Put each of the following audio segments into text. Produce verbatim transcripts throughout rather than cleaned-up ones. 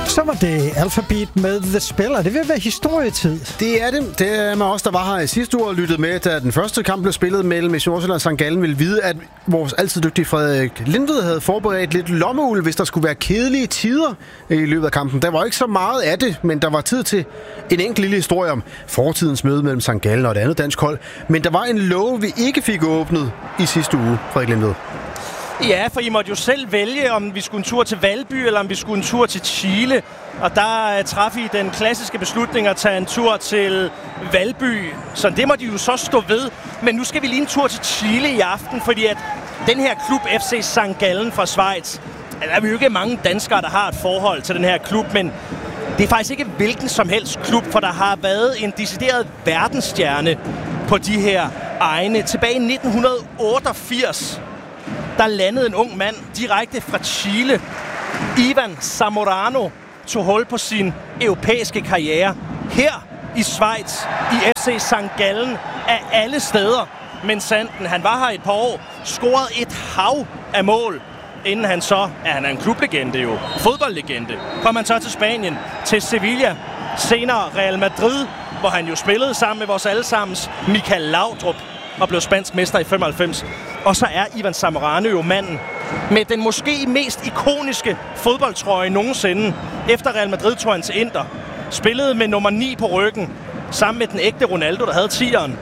Så var det Alphabet med The Spiller. Det vil være historietid. Det er det. Det er med os, der var her i sidste uge og lyttede med, da den første kamp blev spillet mellem Nordsjælland og Sankt Gallen, ville vide, at vores altid dygtige Frederik Lindved havde forberedt lidt lommeuld, hvis der skulle være kedelige tider i løbet af kampen. Der var ikke så meget af det, men der var tid til en enkelt lille historie om fortidens møde mellem Sankt Gallen og et andet dansk hold. Men der var en låge, vi ikke fik åbnet i sidste uge, Frederik Lindved. Ja, for I måtte jo selv vælge, om vi skulle en tur til Valby, eller om vi skulle en tur til Chile. Og der uh, traf I den klassiske beslutning at tage en tur til Valby. Så det må de jo så stå ved. Men nu skal vi lige en tur til Chile i aften, fordi at den her klub F C Sankt Gallen fra Schweiz, der er jo ikke mange danskere, der har et forhold til den her klub, men det er faktisk ikke hvilken som helst klub, for der har været en decideret verdensstjerne på de her egne. Tilbage i nitten otteogfirs, der landede en ung mand direkte fra Chile. Ivan Zamorano tog hul på sin europæiske karriere her i Schweiz, i F C Sankt Gallen af alle steder. Men Sanden, han var her et par år, scorede et hav af mål, inden han så, ja, han er en klublegende jo, fodboldlegende, kom han så til Spanien, til Sevilla, senere Real Madrid, hvor han jo spillede sammen med vores allesammens Michael Laudrup og blev spansk mester i femoghalvfems. Og så er Ivan Zamorano jo manden med den måske mest ikoniske fodboldtrøje nogensinde. Efter Real Madrid tog han til Inter, spillede med nummer ni på ryggen, sammen med den ægte Ronaldo, der havde tieren.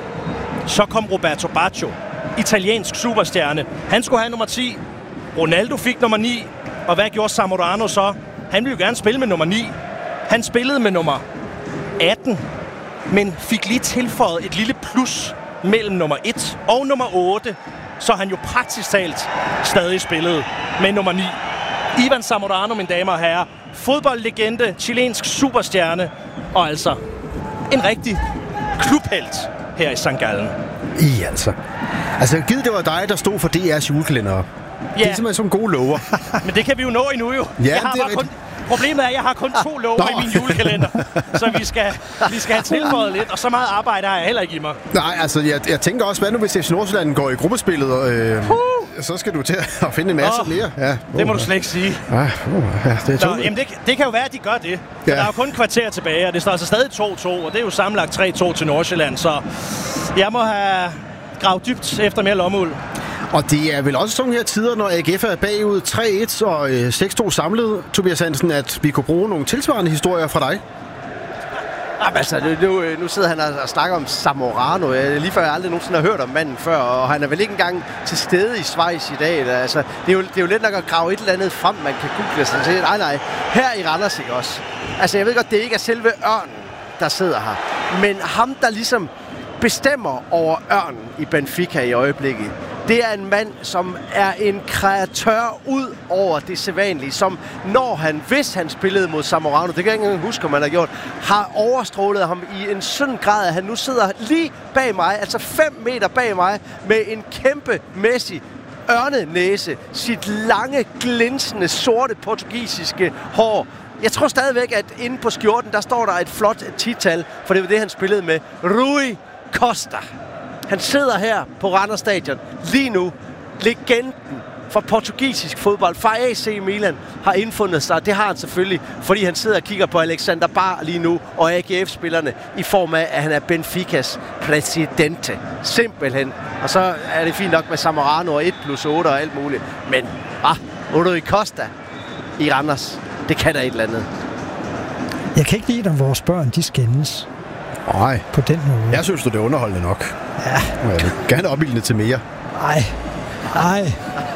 Så kom Roberto Baggio, italiensk superstjerne. Han skulle have nummer ti. Ronaldo fik nummer ni. Og hvad gjorde Zamorano så? Han ville jo gerne spille med nummer ni. Han spillede med nummer atten, men fik lige tilføjet et lille plus mellem nummer et og nummer otte, så han jo praktisk talt stadig spillede med nummer ni. Ivan Zamorano, mine damer og herrer. Fodboldlegende, chilensk superstjerne, og altså en rigtig klubhelt her i Sankt Gallen. I altså. Altså, givet det var dig, der stod for D R's julekalender. Ja. Det er simpelthen som gode lover. Men det kan vi jo nå endnu jo. Ja, jeg har det er bare kun, problemet er, at jeg har kun to lover i min julekalender. Så vi skal, vi skal have tilføjet lidt, og så meget arbejde har jeg heller ikke i mig. Nej, altså, jeg, jeg tænker også, hvad nu hvis F C Nordsjælland går i gruppespillet, og øh, uh. så skal du til at finde en masse oh, mere. Ja, uh. Det må du slet ikke sige. Uh, uh, ja, det, er Nå, jamen det, det kan jo være, at de gør det. Ja. Der er jo kun et kvarter tilbage, og det står altså stadig to to, og det er jo sammenlagt tre to til Nordsjælland, så jeg må have gravet dybt efter mere lommeuld. Og det er vel også sådan her tider, når A G F er bagud tre et og øh, seks to samlet, Tobias Hansen, at vi kunne bruge nogle tilsvarende historier fra dig? Jamen, altså, nu, nu sidder han og snakker om Zamorano. Lige før jeg aldrig nogensinde har hørt om manden før, og han er vel ikke engang til stede i Schweiz i dag. Altså, det, er jo, det er jo lidt nok at grave et eller andet frem, man kan google sig til. Nej, nej. Her i Randers, ikke også? Altså, jeg ved godt, det ikke er selve ørnen, der sidder her. Men ham, der ligesom bestemmer over ørnen i Benfica i øjeblikket, det er en mand, som er en kreatør ud over det sædvanlige, som når han, hvis han spillede mod Zamorano, det kan jeg ikke engang huske, om han har gjort, har overstrålet ham i en sådan grad, at han nu sidder lige bag mig, altså fem meter bag mig, med en kæmpe Messi ørnenæse, sit lange, glinsende, sorte portugisiske hår. Jeg tror stadigvæk, at inde på skjorten, der står der et flot tital, for det var det, han spillede med. Rui Costa. Han sidder her på Randers Stadion lige nu. Legenden for portugisisk fodbold fra A C Milan har indfundet sig. Det har han selvfølgelig, fordi han sidder og kigger på Alexander Bar lige nu og A G F-spillerne i form af, at han er Benficas præsidente. Simpelthen. Og så er det fint nok med Zamorano og et plus otte og alt muligt. Men, ah, Rui Costa i Randers, det kan der et eller andet. Jeg kan ikke lide, når vores børn, de skændes. Nej. På den måde. Jeg synes, det er underholdende nok. Ja. Og jeg vil gerne opildne til mere. Nej. Nej.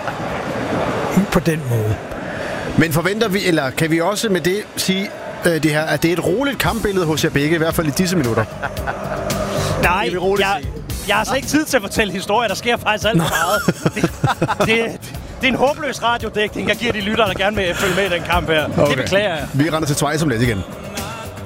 Ikke på den måde. Men forventer vi, eller kan vi også med det sige, øh, det her, at det er et roligt kampbillede hos jer begge, i hvert fald i disse minutter? Nej, jeg, jeg har altså ikke tid til at fortælle historier. Der sker faktisk alt for meget. Det, det, det er en håbløs radiodækning, jeg giver de lyttere, der gerne vil følge med i den kamp her. Okay. Det beklager jeg. Vi render til Schweiz om lidt igen.